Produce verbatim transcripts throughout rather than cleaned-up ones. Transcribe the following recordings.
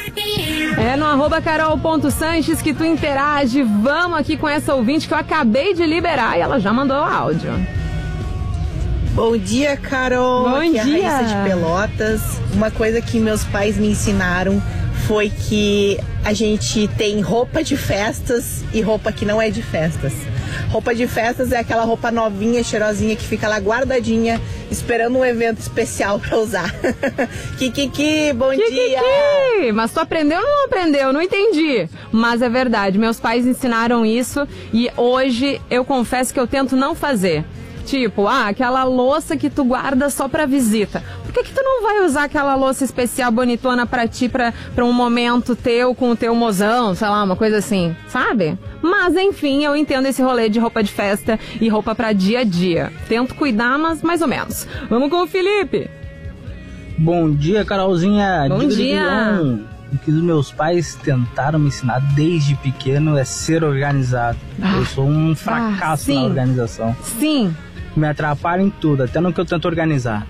É no arroba carol.sanches que tu interage. Vamos aqui com essa ouvinte que eu acabei de liberar e ela já mandou o áudio. Bom dia, Carol. Bom Aqui dia. é a Raíssa de Pelotas. Uma coisa que meus pais me ensinaram foi que a gente tem roupa de festas e roupa que não é de festas. Roupa de festas é aquela roupa novinha, cheirosinha, que fica lá guardadinha, esperando um evento especial pra usar. Kikiki, bom Kikiki. dia! Mas tu aprendeu ou não aprendeu? Não entendi. Mas é verdade, meus pais ensinaram isso e hoje eu confesso que eu tento não fazer. Tipo, ah, aquela louça que tu guarda só pra visita. Por que que tu não vai usar aquela louça especial bonitona pra ti, pra, pra um momento teu com o teu mozão, sei lá, uma coisa assim, sabe? Mas, enfim, eu entendo esse rolê de roupa de festa e roupa pra dia a dia. Tento cuidar, mas mais ou menos. Vamos com o Felipe. Bom dia, Carolzinha. Bom Diga dia. Leão. O que os meus pais tentaram me ensinar desde pequeno é ser organizado. Ah, eu sou um fracasso ah, na organização. Sim. Me atrapalha em tudo, até no que eu tento organizar.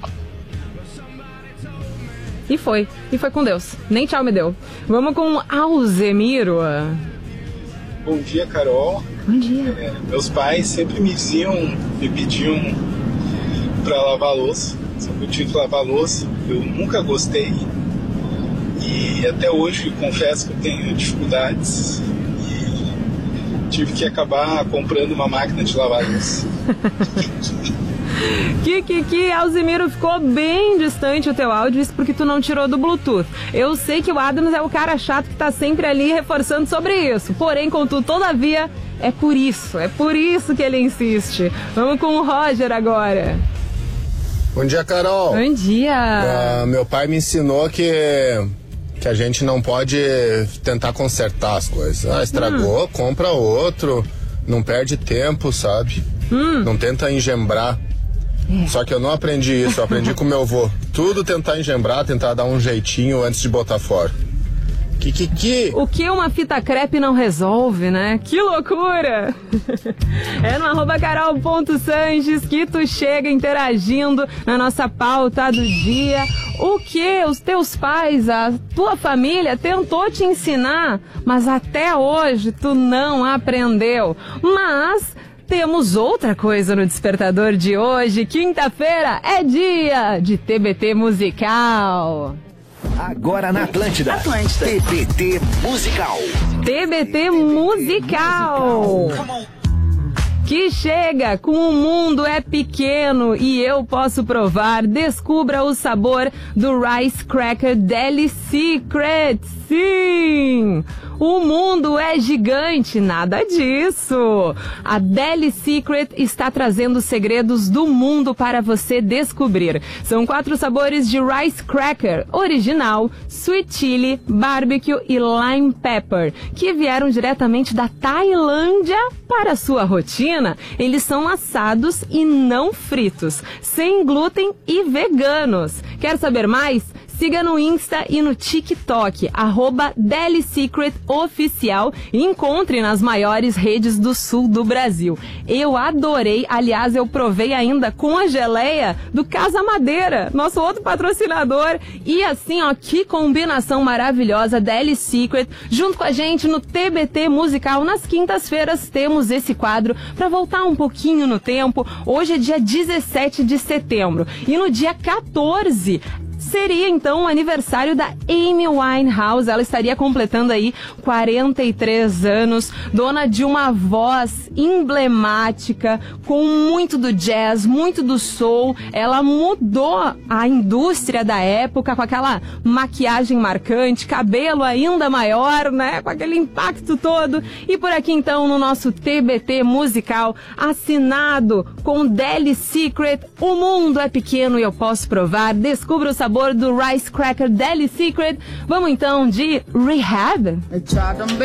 E foi. E foi com Deus. Nem tchau me deu. Vamos com o Alzemiro. Bom dia, Carol. Bom dia. É, meus pais sempre me diziam, me pediam para lavar a louça. Sempre eu tive que lavar a louça. Eu nunca gostei. E até hoje confesso que eu tenho dificuldades. E tive que acabar comprando uma máquina de lavar a louça. Que, que, que, Alzemiro, ficou bem distante o teu áudio, isso porque tu não tirou do Bluetooth. Eu sei que o Adams é o cara chato que tá sempre ali reforçando sobre isso. Porém, contudo, todavia, é por isso, é por isso que ele insiste. Vamos com o Roger agora. Bom dia, Carol. Bom dia. Uh, meu pai me ensinou que, que a gente não pode tentar consertar as coisas. Ah, estragou, hum. compra outro, não perde tempo, sabe? Hum. Não tenta engembrar. É. Só que eu não aprendi isso, eu aprendi com meu avô. Tudo tentar engembrar, tentar dar um jeitinho antes de botar fora. Que, que, que... O que uma fita crepe não resolve, né? Que loucura! É no arroba carol.sanches que tu chega interagindo na nossa pauta do dia. O que os teus pais, a tua família tentou te ensinar, mas até hoje tu não aprendeu. Mas... temos outra coisa no Despertador de hoje. Quinta-feira é dia de T B T Musical. Agora na Atlântida. Atlântida. T B T Musical. T B T Musical. Que chega com O Mundo é Pequeno e Eu Posso Provar. Descubra o sabor do Rice Cracker Deli Secret. Sim! O mundo é gigante, nada disso! A Deli Secret está trazendo segredos do mundo para você descobrir. São quatro sabores de Rice Cracker, original, Sweet Chili, Barbecue e Lime Pepper, que vieram diretamente da Tailândia para a sua rotina. Eles são assados e não fritos, sem glúten e veganos. Quer saber mais? Siga no Insta e no TikTok, arroba Deli Secret Oficial, e encontre nas maiores redes do sul do Brasil. Eu adorei, aliás, eu provei ainda com a geleia do Casa Madeira, nosso outro patrocinador. E assim, ó, que combinação maravilhosa, Deli Secret, junto com a gente no T B T Musical. Nas quintas-feiras temos esse quadro para voltar um pouquinho no tempo. Hoje é dia dezessete de setembro e no dia quatorze... seria então o aniversário da Amy Winehouse. Ela estaria completando aí quarenta e três anos, dona de uma voz emblemática, com muito do jazz, muito do soul. Ela mudou a indústria da época com aquela maquiagem marcante, cabelo ainda maior, né? Com aquele impacto todo. E por aqui então no nosso T B T Musical, assinado com Deli Secret, O Mundo é Pequeno e Eu Posso Provar. Descubra o sabor do Rice Cracker Deli Secret. Vamos então de Rehab?